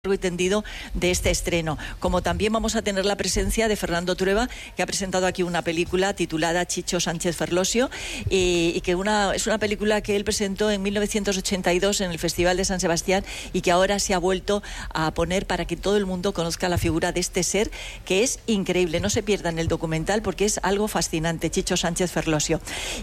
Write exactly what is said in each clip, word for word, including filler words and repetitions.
y tendido de este estreno, como también vamos a tener la presencia de Fernando Trueba, que ha presentado aquí una película titulada Chicho Sánchez Ferlosio, y, y que una, es una película que él presentó en mil novecientos ochenta y dos en el Festival de San Sebastián y que ahora se ha vuelto a poner para que todo el mundo conozca la figura de este ser, que es increíble. No se pierdan el documental porque es algo fascinante, Chicho Sánchez Ferlosio.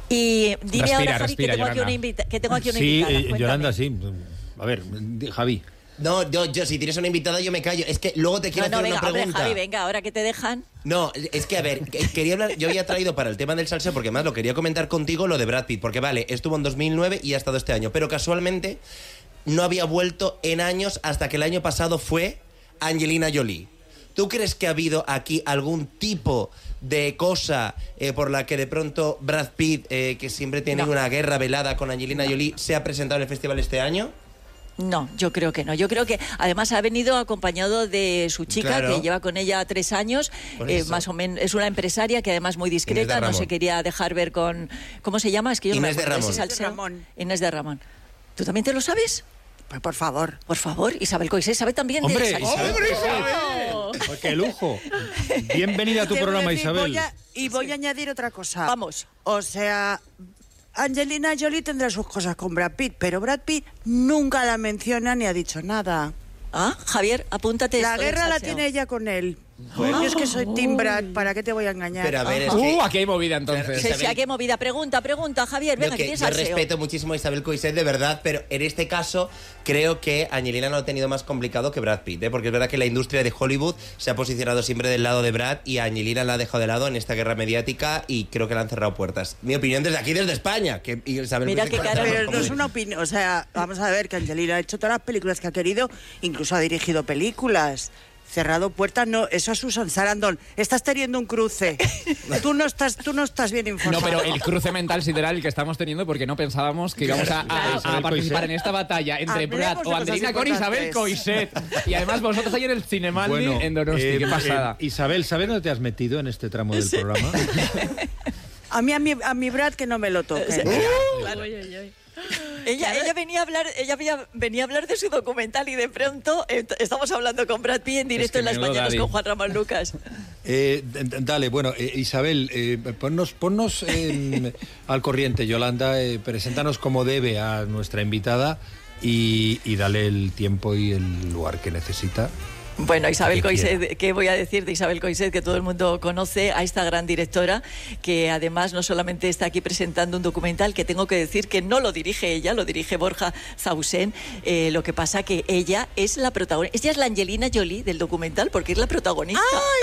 Y dime respira, ahora, Javi, respira, que, tengo aquí una invita- que tengo aquí una invitada. Sí, eh, Yolanda, sí. A ver, Javi. No, yo, yo, si tienes una invitada, yo me callo. Es que luego te quiero No, no, hacer venga, una pregunta. hombre, Javi, venga, ahora que te dejan. No, es que, a ver, quería hablar, yo había traído para el tema del salseo, porque además lo quería comentar contigo, lo de Brad Pitt, porque vale, estuvo en dos mil nueve y ha estado este año, pero casualmente no había vuelto en años hasta que el año pasado fue Angelina Jolie. ¿Tú crees que ha habido aquí algún tipo de cosa eh, por la que de pronto Brad Pitt, eh, que siempre tiene No. una guerra velada con Angelina Jolie, se ha presentado en el festival este año? No, yo creo que no. Yo creo que además ha venido acompañado de su chica, Claro. que lleva con ella tres años, Por eh, eso. más o menos. Es una empresaria que además muy Inés discreta, de no Ramón. se quería dejar ver con... ¿Cómo se llama? Es que yo no me Inés de acuerdo, Ramón. ese Inés de salseo. Ramón. Inés de Ramón. ¿Tú también te lo sabes? Pues por favor. Por favor, Isabel Coisé sabe también Hombre, de salseo. Isabel. ¡Oh! Pues ¡qué lujo! Bienvenida a tu Te voy a programa, decir, Isabel. voy a- y voy a añadir otra cosa. Vamos. O sea, Angelina Jolie tendrá sus cosas con Brad Pitt, pero Brad Pitt nunca la menciona ni ha dicho nada. Ah, Javier, apúntate La esto del guerra la salseo. tiene ella con él. Yo es que soy Team Brad, ¿para qué te voy a engañar? Pero a ver, es Uh, que... aquí hay movida entonces. Sí, sí, Isabel- qué movida. Pregunta, pregunta, Javier, venga, Yo, que que, tienes yo salseo. respeto muchísimo a Isabel Coixet, de verdad, pero en este caso creo que Angelina lo ha tenido más complicado que Brad Pitt, ¿eh? Porque es verdad que la industria de Hollywood se ha posicionado siempre del lado de Brad y a Angelina la ha dejado de lado en esta guerra mediática y creo que le han cerrado puertas. Mi opinión desde aquí, desde España. Que Isabel Mira Coixet qué conoce cara- más Pero como no es yo. una opinión, o sea, vamos a ver que Angelina ha hecho todas las películas que ha querido, incluso ha dirigido películas. Cerrado puertas, no, eso es Susan Sarandon. Estás teniendo un cruce. Tú no estás, tú no estás bien No, informado. pero el cruce mental sideral el que estamos teniendo porque no pensábamos que íbamos a, a- Claro. a participar en esta batalla entre Hablemos Brad de o cosas Angelina con Isabel importantes. Coixet. Y además vosotros ahí en el Cinemaldi en Donosti. eh, Qué pasada. eh, Isabel, ¿sabes dónde te has metido en este tramo del programa? A mí, a mi, a mi Brad que no me lo toque. Ella, ella venía a hablar, ella venía, venía a hablar de su documental y de pronto eh, estamos hablando con Brad Pitt en directo que en las menudo mañanas daddy. con Juan Ramón Lucas. Eh, d- d- dale, bueno, eh, Isabel, eh, ponnos, ponnos eh, al corriente, Yolanda, eh, preséntanos como debe a nuestra invitada y, y dale el tiempo y el lugar que necesita. Bueno, Isabel Que Coixet, ¿qué voy a decir de Isabel Coixet? Que todo el mundo conoce a esta gran directora, que además no solamente está aquí presentando un documental, que tengo que decir que no lo dirige ella, lo dirige Borja Zausén, eh, lo que pasa que ella es la protagonista, ella es la Angelina Jolie del documental, porque es la protagonista.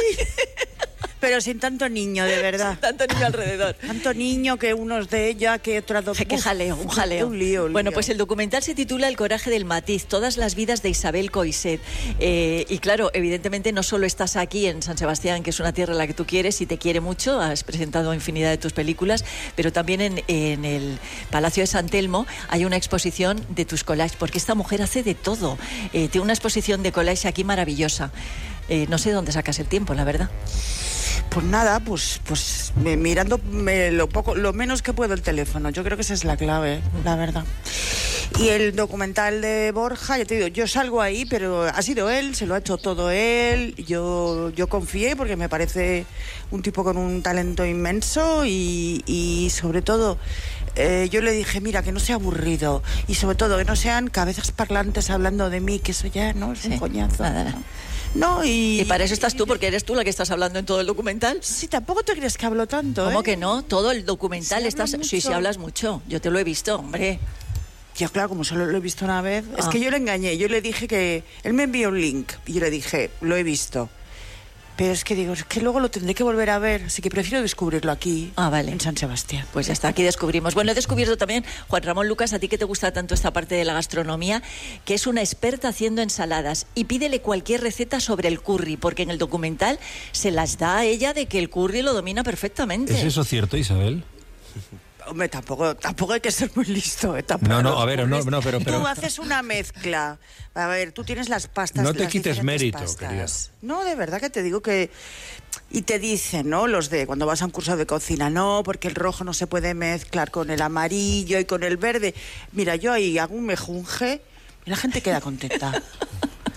Pero sin tanto niño, de verdad. Tanto niño alrededor. Tanto niño que unos de ella, que otras dos. Qué jaleo, un jaleo. Un lío, un Bueno, lío. pues el documental se titula El coraje del matiz, todas las vidas de Isabel Coixet. Eh, y claro, evidentemente no solo estás aquí en San Sebastián, que es una tierra a la que tú quieres y te quiere mucho, has presentado infinidad de tus películas, pero también en, en el Palacio de San Telmo hay una exposición de tus collages, porque esta mujer hace de todo. Eh, tiene una exposición de collages aquí maravillosa. Eh, no sé dónde sacas el tiempo, la verdad. Pues nada, pues, pues me- mirando me- lo poco, lo menos que puedo el teléfono. Yo creo que esa es la clave, la verdad. Y el documental de Borja, ya te digo, yo salgo ahí, pero ha sido él, se lo ha hecho todo él. Yo, yo confié porque me parece un tipo con un talento inmenso y, y sobre todo eh, yo le dije, mira, que no sea aburrido y sobre todo que no sean cabezas parlantes hablando de mí, que eso ya no es Sí, un coñazo. nada, nada. No, y, Y para eso estás tú, porque eres tú la que estás hablando en todo el documental. Sí, tampoco te crees que hablo tanto, ¿Cómo ¿eh? que no? Todo el documental Se estás... habla Sí, sí, mucho. hablas mucho. Yo te lo he visto, hombre. Yo, claro, como solo lo he visto una vez. Es Ah. que yo le engañé. Yo le dije que... Él me envió un link y yo le dije, lo he visto. Pero es que digo, es que luego lo tendré que volver a ver. Así que prefiero descubrirlo aquí, Ah, vale. en San Sebastián. Pues ya está, aquí descubrimos. Bueno, he descubierto también, Juan Ramón Lucas, a ti que te gusta tanto esta parte de la gastronomía, que es una experta haciendo ensaladas. Y pídele cualquier receta sobre el curry, porque en el documental se las da a ella de que el curry lo domina perfectamente. ¿Es eso cierto, Isabel? Hombre, tampoco, tampoco hay que ser muy listo, ¿eh? Tampoco No, no, los a ver, no, curris. no, pero- pero- Tú haces una mezcla. A ver, tú tienes las pastas. No te las quites diferentes mérito, pastas. querida. No, de verdad que te digo que... Y te dicen, ¿no? Los de cuando vas a un curso de cocina, no, porque el rojo no se puede mezclar con el amarillo y con el verde. Mira, yo ahí hago un mejunje y la gente queda contenta.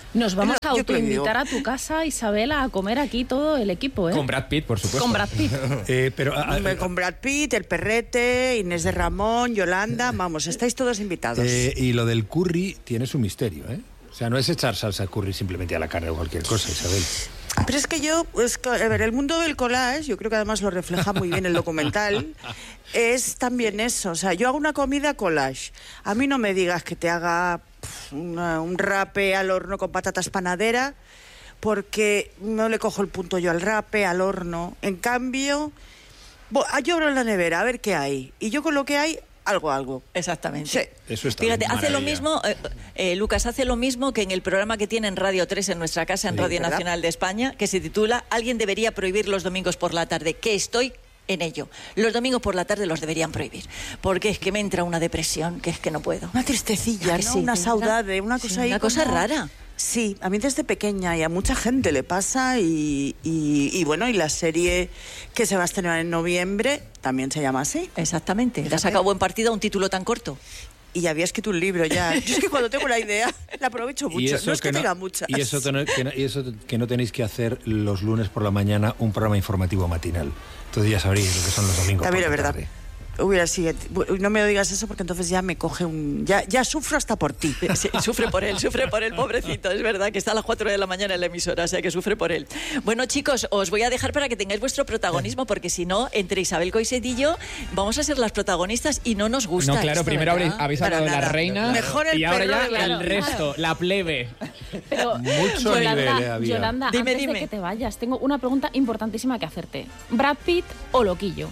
Nos vamos a Yo te lo digo. autoinvitar a tu casa, Isabela, a comer aquí todo el equipo, ¿eh? Con Brad Pitt, por supuesto. Con Brad Pitt. Eh, pero a- a- Hombre, con Brad Pitt, el Perrete, Inés de Ramón, Yolanda, vamos, estáis todos invitados. eh, y lo del curry tiene su misterio, ¿eh? O sea, no es echar salsa curry simplemente a la carne o cualquier cosa, Isabel. Pero es que yo, es que, a ver, el mundo del collage, yo creo que además lo refleja muy bien el documental, es también eso. O sea, yo hago una comida collage. A mí no me digas que te haga pf, una- un rape al horno con patatas panadera, porque no le cojo el punto yo al rape, al horno. En cambio, bo- yo abro la nevera a ver qué hay. Y yo con lo que hay, algo, algo. Exactamente. Sí. Eso está Fíjate, bien, hace lo maravilla. mismo, eh, eh, Lucas, hace lo mismo que en el programa que tiene en Radio tres en nuestra casa, en Sí, Radio ¿verdad? Nacional de España, que se titula Alguien debería prohibir los domingos por la tarde, que estoy en ello. Los domingos por la tarde los deberían prohibir, porque es que me entra una depresión, que es que no puedo. Una tristecilla, ¿A que ¿no? sí? Una ¿Te entra? saudade, una cosa Sí, ahí una cosa como- rara. Sí, a mí desde pequeña y a mucha gente le pasa y, y, y bueno, y la serie que se va a estrenar en noviembre también se llama así. Exactamente. Le has Fíjate. sacado buen partido a un título tan corto. Y había escrito un libro ya. Yo es que cuando tengo una idea la aprovecho mucho. No es que, tenga muchas. y eso, tener- que no, y eso que no tenéis que hacer los lunes por la mañana un programa informativo matinal. Entonces ya sabréis lo que son los domingos. También es por la verdad. tarde. Hubiera sido, no me digas eso porque entonces ya me coge un... Ya, ya sufro hasta por ti. Sí, sufre por él, sufre por él, pobrecito. Es verdad que está a las cuatro de la mañana en la emisora, o sea que sufre por él. Bueno, chicos, os voy a dejar para que tengáis vuestro protagonismo, porque si no, entre Isabel Coixet y yo, vamos a ser las protagonistas y no nos gusta. No, claro, esto, primero ¿verdad? habréis, habéis Para hablado de la nada. reina Mejor el y ahora perro ya de la- el resto, la plebe. Pero, Mucho Yolanda, nivel, eh, había. Yolanda, Dime, antes dime. de que te vayas, tengo una pregunta importantísima que hacerte. ¿Brad Pitt o Loquillo?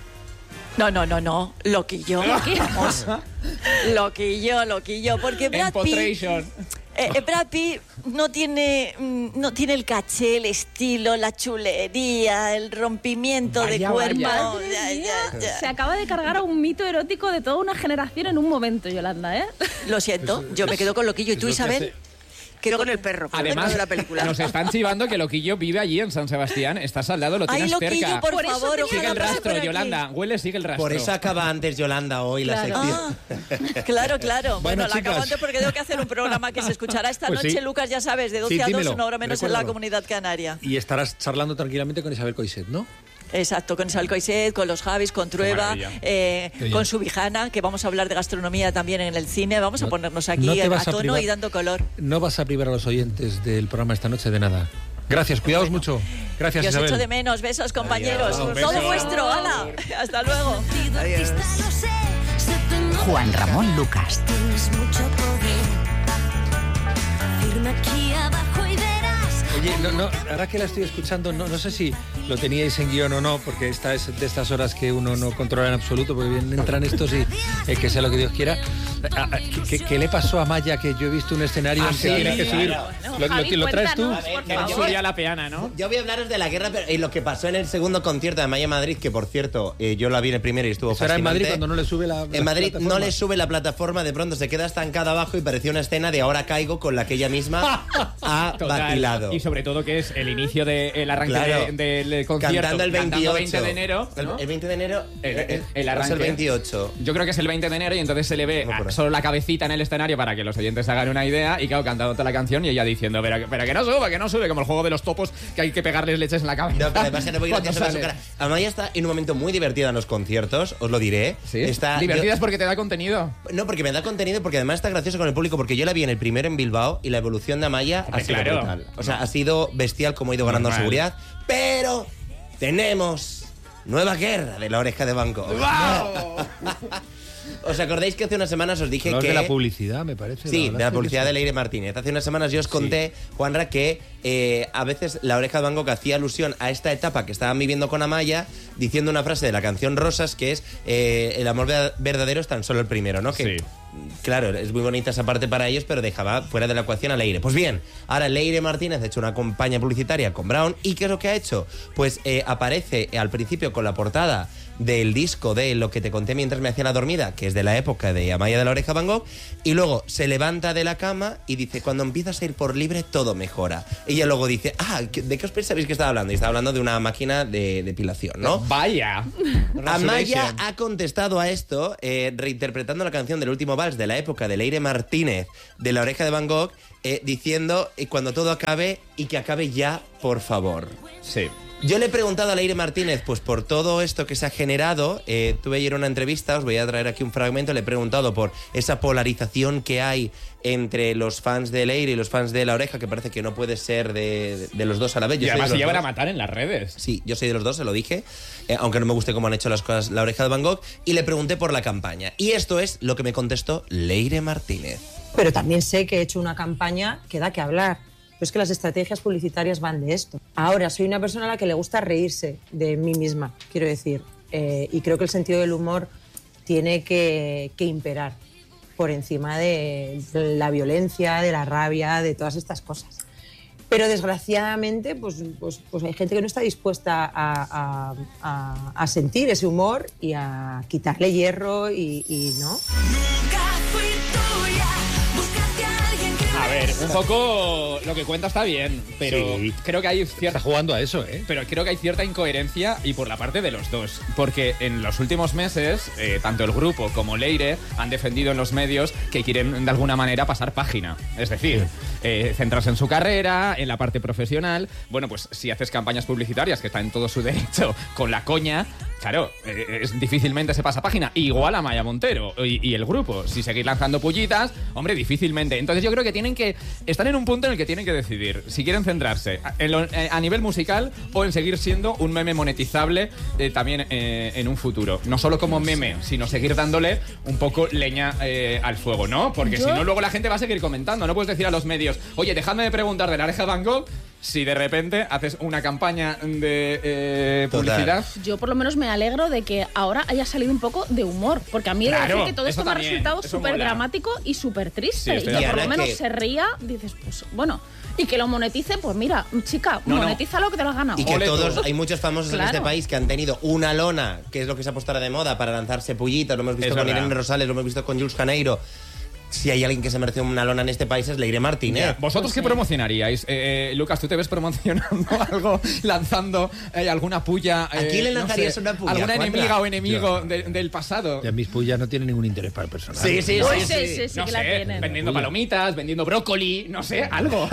No, no, no, no, loquillo. Vamos. Loquillo, loquillo, porque Brad Pitt... Empotration. Eh, eh, Brad Pitt no tiene, mm, no tiene el caché, el estilo, la chulería, el rompimiento Vaya, de cuerpo. vaya. Madre Ya, mía, ya, ya. Se acaba de cargar a un mito erótico de toda una generación en un momento, Yolanda, ¿eh? Lo siento, yo me quedo con loquillo. ¿Y tú, es lo que Isabel? hace- ¿Qué Yo con con el perro, con el perro Además, de la película. nos están chivando que Loquillo vive allí en San Sebastián. Estás al lado, lo Ay, tienes loquillo, cerca. por, Por eso favor, tenía Sigue ojalá el pase rastro, por aquí. Yolanda. Huele, sigue el rastro. Por eso acaba antes Yolanda hoy la Claro. sección. Ah, claro, claro. Bueno, Bueno, la acabo chicas. antes porque tengo que hacer un programa que se escucará esta Pues noche, sí. Lucas, ya sabes, de doce Sí, a dos, dímelo, una hora menos en la recuérdalo. Comunidad Canaria. Y estarás charlando tranquilamente con Isabel Coixet, ¿no? Exacto, con Isabel Coixet, con los Javis, con Trueba, maravilla. eh, Qué bien. con Subijana, que vamos a hablar de gastronomía también en el cine. Vamos a No- ponernos aquí no te a, vas a tono privar- y dando color. No vas a privar a los oyentes del programa esta noche de nada. Gracias, cuidaos mucho. Gracias, Yo os Isabel. echo de menos. Besos, compañeros. Adiós. Todo Besos. vuestro, Ana. Hasta luego. Juan Ramón Lucas. Tienes mucho poder. Firma aquí abajo y verás. Oye, no, no, ahora que la estoy escuchando, no, no sé si lo teníais en guión o no, porque esta es de estas horas que uno no controla en absoluto, porque bien entran estos y eh, que sea lo que Dios quiera. Ah, ah, ¿Qué, qué- qué le pasó a Maya? Que yo he visto un escenario Ah, en que sí, tiene que claro. subir. No, ¿Lo, lo- Javi, lo traes tú? cuéntanos, por que favor. yo- Subía la peana, ¿no? Yo voy a hablaros de la guerra pero, y lo que pasó en el segundo concierto de Maya Madrid, que por cierto, eh, yo la vi en el primero y estuvo Eso era en fascinante. Madrid cuando no le sube la. En Madrid no le sube la plataforma, de pronto se queda estancada abajo y parecía una escena de Ahora caigo con la que ella misma ha Total. vacilado. Y sobre todo que es el inicio del arranque Claro. de- del concierto. Cantando el cantando veintiocho. veinte de enero. El, ¿no? el veinte de enero. El- el- el ¿o arranque. es el veintiocho. Yo creo que es el veinte de enero y entonces se le ve No, por ah, ahí. solo la cabecita en el escenario para que los oyentes hagan una idea y claro, cantando toda la canción y ella diciendo, pero, que- pero que no sube, que no sube, como el juego de los topos que hay que pegarles leches en la cabeza. No, pero además era muy cuando gracioso ver su sale. cara. Amaya está en un momento muy divertida en los conciertos, os lo diré. ¿Sí? Está, Divertidas yo- porque te da contenido. No, porque me da contenido, porque además está gracioso con el público, porque yo la vi en el primero en Bilbao y la evolución de Amaya Hombre, ha sido claro. brutal. O sea, ha sido bestial como ha ido ganando Normal. seguridad, pero tenemos nueva guerra de la oreja de banco. ¿Os acordáis que hace unas semanas os dije Hablabas que... de la publicidad, me parece. Sí, de la hablaste publicidad de eso. Leire Martínez. Hace unas semanas yo os conté, Juanra, que eh, a veces la oreja de Van Gogh hacía alusión a esta etapa que estaban viviendo con Amaya, diciendo una frase de la canción Rosas, que es eh, el amor ver- verdadero es tan solo el primero, ¿no? Que, Sí. claro, es muy bonita esa parte para ellos, pero dejaba fuera de la ecuación a Leire. Pues bien, ahora Leire Martínez ha hecho una campaña publicitaria con Brown, ¿y qué es lo que ha hecho? Pues eh, aparece al principio con la portada del disco de Lo que te conté mientras me hacía la dormida, que es de la época de Amaya de la Oreja Van Gogh, y luego se levanta de la cama y dice, cuando empiezas a ir por libre, todo mejora. Ella luego dice, ah, ¿de qué os pensabais que estaba hablando? Y estaba hablando de una máquina de depilación, ¿no? Vaya. Amaya ha contestado a esto eh, reinterpretando la canción del último vals de la época de Leire Martínez de La Oreja de Van Gogh, eh, diciendo eh, cuando todo acabe y que acabe ya, por favor. Sí. Yo le he preguntado a Leire Martínez, pues por todo esto que se ha generado, eh, tuve ayer una entrevista, os voy a traer aquí un fragmento, le he preguntado por esa polarización que hay entre los fans de Leire y los fans de La Oreja, que parece que no puede ser de, de los dos a la vez. Yo Y además se llevan dos. a matar en las redes. Sí, yo soy de los dos, se lo dije, eh, aunque no me guste cómo han hecho las cosas La Oreja de Van Gogh, y le pregunté por la campaña. Y esto es lo que me contestó Leire Martínez. Pero también sé que he hecho una campaña que da que hablar. Pero es que las estrategias publicitarias van de esto. Ahora, soy una persona a la que le gusta reírse de mí misma, quiero decir. Eh, y creo que el sentido del humor tiene que, que imperar por encima de, de la violencia, de la rabia, de todas estas cosas. Pero desgraciadamente, pues, pues, pues hay gente que no está dispuesta a, a, a, a sentir ese humor y a quitarle hierro y, y ¿no? A ver, un poco lo que cuenta está bien, pero Sí. creo que hay cierta... Está jugando a eso, ¿eh? Pero creo que hay cierta incoherencia y por la parte de los dos. Porque en los últimos meses, eh, tanto el grupo como Leire han defendido en los medios que quieren de alguna manera pasar página. Es decir, eh, centrarse en su carrera, en la parte profesional. Bueno, pues si haces campañas publicitarias, que está en todo su derecho, con la coña, claro, eh, es, difícilmente se pasa página. Igual a Maya Montero y, y el grupo. Si seguir lanzando pullitas, hombre, difícilmente. Entonces yo creo que tienen que... Están en un punto en el que tienen que decidir si quieren centrarse a, en lo, eh, a nivel musical o en seguir siendo un meme monetizable eh, también eh, en un futuro. No solo como meme, sino seguir dándole un poco leña eh, al fuego, ¿no? Porque Yo- si no, luego la gente va a seguir comentando. No puedes decir a los medios, oye, dejadme de preguntar de La Oreja de Van Gogh si de repente haces una campaña de eh, Total. publicidad. Yo por lo menos me alegro de que ahora haya salido un poco de humor, porque a mí he de Claro, decir que todo eso esto me ha también, resultado eso súper mola. dramático y súper Sí, triste. estoy y de que por lo acuerdo. menos Que- se ría, dices, pues bueno, y que lo monetice, pues mira, chica, No, no. monetiza lo que te lo has ganado. Y que Ole todos, tú. hay muchos famosos en Claro. este país que han tenido una lona, que es lo que se ha puesto ahora de moda, para lanzarse pullitas. Lo hemos visto Es con verdad. Irene Rosales, lo hemos visto con Jules Janeiro. Si hay alguien que se merece una lona en este país es Leire Martínez. Ya, ¿Vosotros Pues qué sí. promocionaríais? Eh, eh, Lucas, ¿tú te ves promocionando algo, lanzando eh, alguna puya? ¿A quién le no lanzarías sé, una puya, ¿Alguna Juanra? enemiga o enemigo Yo. de- del pasado? Ya mis pullas no tienen ningún interés para el personal. Sí, sí, Uy, sí, sí, sí. sí, sí no que sé, la tienen. vendiendo Puya. palomitas, vendiendo brócoli, no sé, algo.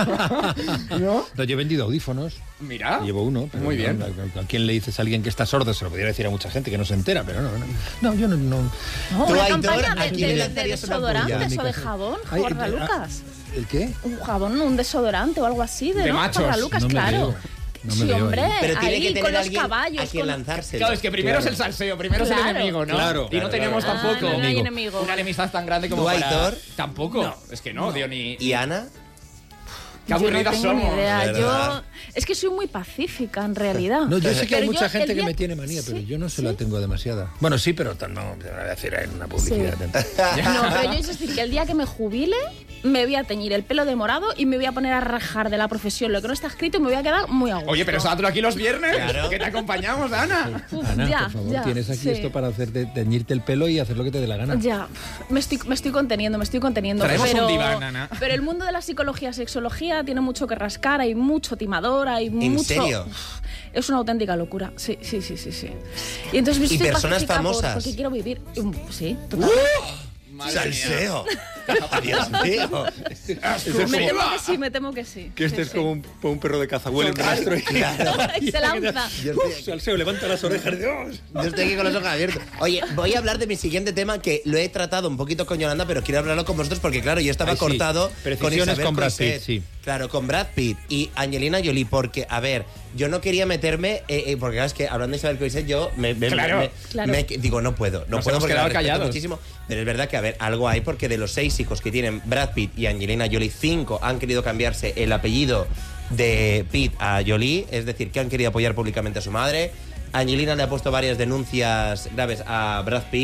¿No? No, yo he vendido audífonos. Mira. Llevo uno. Pero Muy bien. no, ¿a, a quién le dices a alguien que está sordo? Se lo podría decir a mucha gente que no se entera, pero no. No, no yo no. no. No, Tú, una Aitor, campaña ¿a de, quién de- le de lanzarías una desodorantes puya? o de jabón, Ay, Jorge ah, Lucas. ¿El qué? Un jabón, un desodorante o algo así de, De ¿no? machos. Jorge Lucas, No me claro. veo. No me sí, veo ahí. hombre, Pero tiene ahí que tener con los alguien caballos. a quien con- lanzárselo. Claro, es que primero Claro. es el salseo, primero es Claro. el enemigo, ¿no? Claro, y no claro, tenemos claro. tampoco Ah, no hay enemigo. una enemistad tan grande como ¿Tú, para... Aitor? Tampoco. Es que no, tío, ni... ¿Y Ana? Qué Yo no aburridas tengo ni somos. idea. ¿verdad? Yo es que soy muy pacífica en realidad. No, yo sé que hay Pero mucha yo, gente el que día- me tiene manía, pero Sí, yo no se sí. la tengo demasiada. Bueno, sí, pero tal- no, te voy a decir en una publicidad. No, pero yo insisto que el día que me jubile me voy a teñir el pelo de morado y me voy a poner a rajar de la profesión lo que no está escrito y me voy a quedar muy a gusto. Oye, pero sábalo aquí los viernes, Claro. que te acompañamos, Ana. Uf, Ana, ya, por favor, ya, tienes aquí sí. esto para hacerte teñirte el pelo y hacer lo que te dé la gana. Ya, me estoy, me estoy conteniendo, me estoy conteniendo. Traemos pero, un diván, Ana. pero el mundo de la psicología, sexología tiene mucho que rascar, hay mucho timador, hay mucho... serio? Uf, es una auténtica locura, sí, sí, sí, sí, sí. Y entonces me ¿Y estoy personas pacífica por- famosas? porque quiero vivir. Um, Sí, total. Madre mía. ¡Salseo! Dios mío. Me temo que sí, me temo que sí. Que este Sí, es sí. como un, como un perro de caza, huele un rastro y Claro. Y se lanza. Yo ¡Uf! estoy, Salseo, levanta las orejas, Dios. yo estoy aquí con los ojos abiertos. Oye, voy a hablar de mi siguiente tema que lo he tratado un poquito con Yolanda, pero quiero hablarlo con vosotros porque, claro, yo estaba Ay, sí. cortado con Precisiones Isabel con Brad Coixet. Pitt, sí. Claro, con Brad Pitt y Angelina Jolie, porque, a ver, yo no quería meterme, eh, eh, porque claro, es que hablando de Isabel Coixet, yo me, me- Claro. me- Claro. me- digo, no puedo, no Nos puedo hemos porque quedado la respeto callados. muchísimo. Pero es verdad que, a ver, algo hay porque de los seis hijos que tienen Brad Pitt y Angelina Jolie, cinco han querido cambiarse el apellido de Pitt a Jolie, es decir, que han querido apoyar públicamente a su madre. Angelina le ha puesto varias denuncias graves a Brad Pitt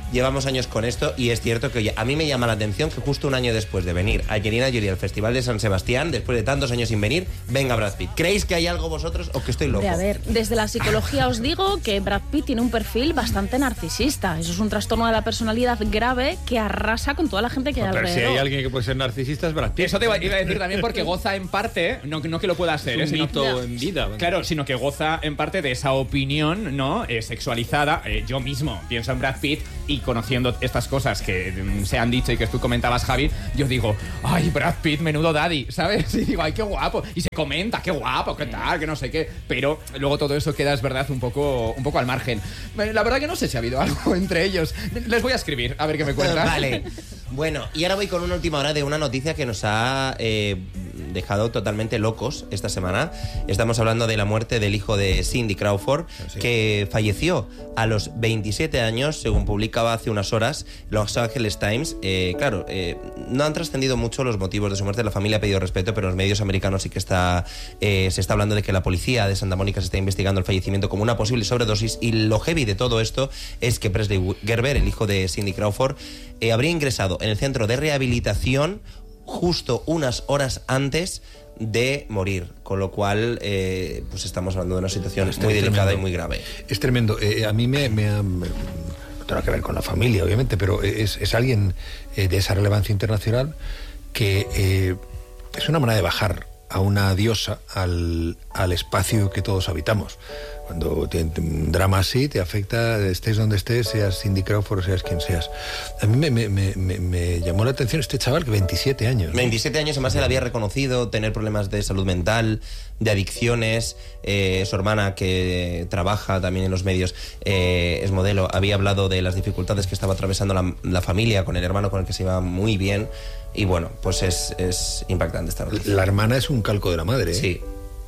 llevamos años con esto y es cierto que, oye, a mí me llama la atención que justo un año después de venir Angelina Jolie al Festival de San Sebastián, después de tantos años sin venir, venga Brad Pitt. ¿Creéis que hay algo vosotros o que estoy loco? A ver, desde la psicología os digo que Brad Pitt tiene un perfil bastante narcisista. Eso es un trastorno de la personalidad grave que arrasa con toda la gente que hay Pero si alrededor. hay alguien que puede ser narcisista es Brad Pitt. Eso te iba, iba a decir también porque goza en parte, no, no que lo pueda ser, Es un ¿eh? sino- mito en vida. Claro, sino que goza en parte de esa opinión, ¿no? Eh, sexualizada. Eh, yo mismo pienso en Brad Pitt y conociendo estas cosas que mm, se han dicho y que tú comentabas, Javi, yo digo, ay, Brad Pitt, menudo daddy, ¿sabes? Y digo, ay, qué guapo. Y se comenta, qué guapo, qué tal, que no sé qué. Pero luego todo eso queda, es verdad, un poco, un poco al margen. La verdad que no sé si ha habido algo entre ellos. Les voy a escribir, a ver qué me cuentan. Vale. Bueno, y ahora voy con una última hora de una noticia que nos ha eh, dejado totalmente locos esta semana. Estamos hablando de la muerte del hijo de Cindy Crawford, Sí. que falleció a los veintisiete años, según publicaba hace unas horas Los Angeles Times. Eh, claro, eh, no han trascendido mucho los motivos de su muerte. La familia ha pedido respeto, pero en los medios americanos sí que está eh, se está hablando de que la policía de Santa Mónica se está investigando el fallecimiento como una posible sobredosis. Y lo heavy de todo esto es que Presley Gerber, el hijo de Cindy Crawford, eh, habría ingresado en el centro de rehabilitación justo unas horas antes de morir, con lo cual eh, pues estamos hablando de una situación Este muy es delicada tremendo. y muy grave. Es tremendo. Eh, a mí me, me ha... me- no tiene que ver con la familia, obviamente, pero es, es alguien eh, de esa relevancia internacional que eh, es una manera de bajar a una diosa al, al espacio que todos habitamos. Cuando te, te- un drama así te afecta, estés donde estés, seas Cindy Crawford o seas quien seas. A mí me, me- me- me- me llamó la atención este chaval, que veintisiete años. ¿no? veintisiete años, además él había reconocido tener problemas de salud mental, de adicciones. Eh, su hermana, que trabaja también en los medios, eh, es modelo, había hablado de las dificultades que estaba atravesando la, la familia con el hermano con el que se iba muy bien. Y bueno, pues es, es impactante esta noticia. La hermana es un calco de la madre. ¿eh? Sí.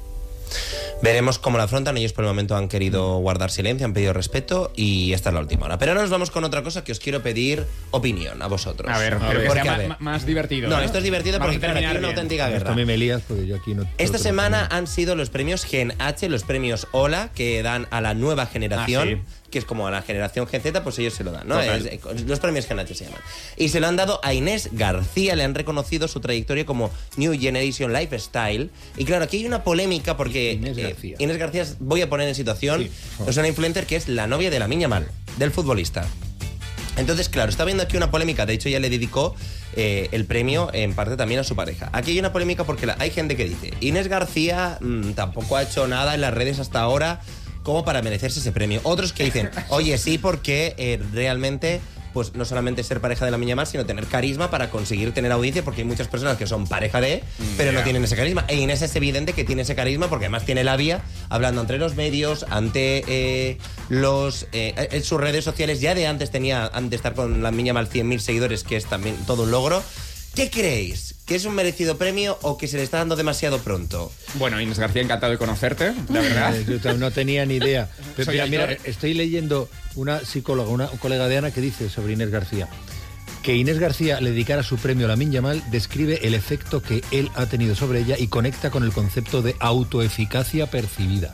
Veremos cómo la afrontan. Ellos por el momento han querido guardar silencio, han pedido respeto y esta es la última hora. Pero ahora nos vamos con otra cosa que os quiero pedir opinión a vosotros. A ver, A pero ver. que Porque, sea a ma- ver, ma- más divertido. No, ¿eh? esto es divertido Vamos porque a claro, aquí hay terminar una bien. auténtica Esto guerra. me me lías porque yo aquí no... Esta no- semana han sido los premios Gen H, los premios Hola, que dan a la nueva generación, Ah, sí. que es como a la generación Gen Z, pues ellos se lo dan, ¿no? Total. Es- los premios Gen H se llaman. Y se lo han dado a Inés García, le han reconocido su trayectoria como New Generation Lifestyle. Y claro, aquí hay una polémica porque Inés eh, García. Inés García, voy a poner en situación, Sí, por favor. es una influencer que es la novia de la Miña Mal, del futbolista. Entonces, claro, está viendo aquí una polémica. De hecho, ya le dedicó eh, el premio en parte también a su pareja. Aquí hay una polémica porque la- hay gente que dice, Inés García mmm, tampoco ha hecho nada en las redes hasta ahora como para merecerse ese premio. Otros que dicen, oye, sí, porque eh, realmente... pues no solamente ser pareja de la Miña Mar, sino tener carisma para conseguir tener audiencia, porque hay muchas personas que son pareja de, pero no Ya. tienen ese carisma. E Inés es evidente que tiene ese carisma porque además tiene la vía hablando entre los medios, ante eh, los eh, en sus redes sociales. Ya de antes tenía, antes de estar con la Miña Mar, cien mil seguidores, que es también todo un logro. ¿Qué creéis? ¿Que es un merecido premio o que se le está dando demasiado pronto? Bueno, Inés García, encantado de conocerte, la verdad. Eh, yo no tenía ni idea. Pero Soy mira, mira, Aitor. estoy leyendo una psicóloga, una un colega de Ana, que dice sobre Inés García que Inés García le dedicara su premio a la Miña Mal, describe el efecto que él ha tenido sobre ella y conecta con el concepto de autoeficacia percibida.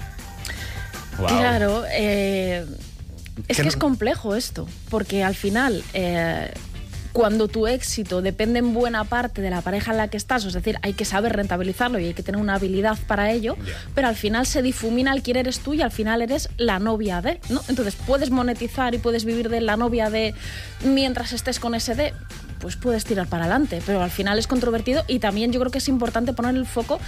Guau. Claro, eh, es Que que no- es complejo esto, porque al final, eh, cuando tu éxito depende en buena parte de la pareja en la que estás, es decir, hay que saber rentabilizarlo y hay que tener una habilidad para ello, Ya. pero al final se difumina el quién eres tú y al final eres la novia de, ¿no? Entonces puedes monetizar y puedes vivir de la novia de mientras estés con ese de, pues puedes tirar para adelante, pero al final es controvertido y también yo creo que es importante poner el foco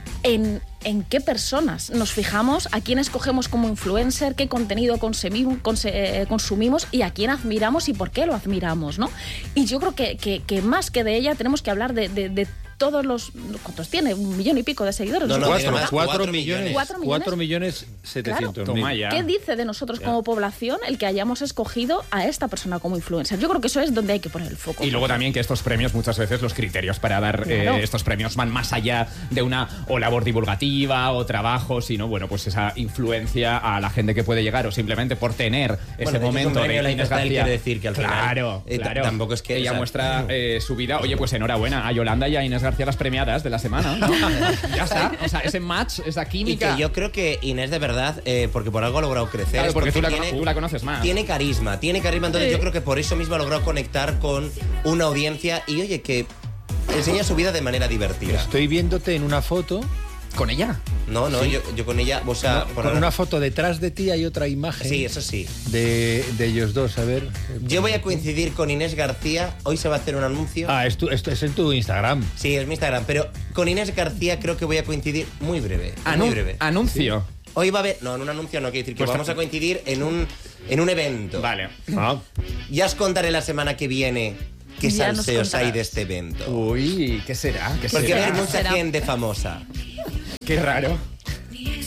en, en qué personas nos fijamos, a quién escogemos como influencer, qué contenido consumimos, conse- eh, consumimos y a quién admiramos y por qué lo admiramos, ¿no? Y yo creo que, que, que más que de ella tenemos que hablar de, de, de todos los... ¿Cuántos tiene? Un millón y pico de seguidores. No, no, sé tiene cuántos. más. cuatro, cuatro millones, millones. ¿Cuatro millones? cuatro millones setecientos mil. Toma ya. ¿Qué dice de nosotros como población el que hayamos escogido a esta persona como influencer? Yo creo que eso es donde hay que poner el foco. Y luego también que estos premios, muchas veces los criterios para dar Claro. eh, estos premios van más allá de una o labor divulgativa o trabajo, sino bueno, pues esa influencia a la gente que puede llegar o simplemente por tener Bueno, de ese hecho, es un momento premio de Inés lifestyle, García. quiere decir que al final, claro, eh, claro. tampoco es que, ella o sea, muestra eh, su vida. Oye, pues enhorabuena a Yolanda y a Inés García las premiadas de la semana, ¿no? Ya está. O sea, ese match, esa Y química. que yo creo que Inés de verdad, eh, porque por algo ha logrado crecer. Claro, es porque tú la, tiene, tú la conoces más. Tiene carisma, tiene carisma, entonces yo creo que por eso mismo ha logrado conectar con una audiencia y oye, que enseña su vida de manera divertida. Estoy viéndote en una foto. ¿Con ella? No, no, Sí. yo, yo con ella, o sea, No, por con ahora- una foto detrás de ti hay otra imagen. Sí, eso sí. De, de ellos dos, a ver. Yo voy a coincidir con Inés García. Hoy se va a hacer un anuncio. Ah, es tu- esto es en tu Instagram. Sí, es mi Instagram. Pero con Inés García creo que voy a coincidir muy breve. Anu- muy breve. Anuncio. Hoy va a haber. No, en un anuncio no quiere decir que Pues vamos ta- a coincidir en un, en un evento. Vale. Ah. Ya os contaré la semana que viene qué Ya nos salseos hay contarás. de este evento. Uy, ¿qué será? ¿Qué Porque será? hay mucha Será. gente famosa. Qué raro.